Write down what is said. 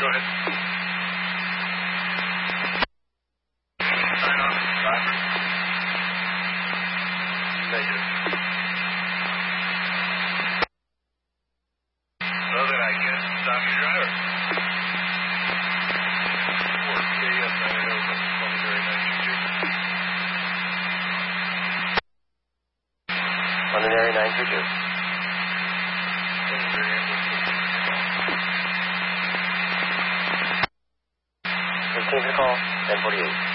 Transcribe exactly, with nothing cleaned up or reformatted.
go ahead. Sign off, driver. Negative. So that I guess stop your driver. four K S nine eight zero, Londonderry nine three two. Londonderry nine three two. Receive the call, ten forty-eight.